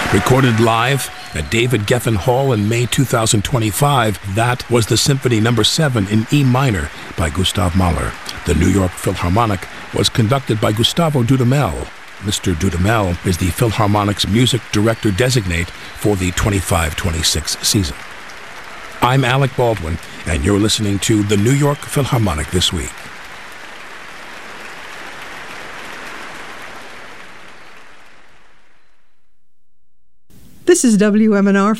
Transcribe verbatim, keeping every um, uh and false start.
Recorded live at David Geffen Hall in May two thousand twenty-five, that was the Symphony Number seven in E minor by Gustav Mahler. The New York Philharmonic was conducted by Gustavo Dudamel. Mister Dudamel is the Philharmonic's music director designate for the twenty-five twenty-six season. I'm Alec Baldwin, and you're listening to the New York Philharmonic This Week. This is W M N R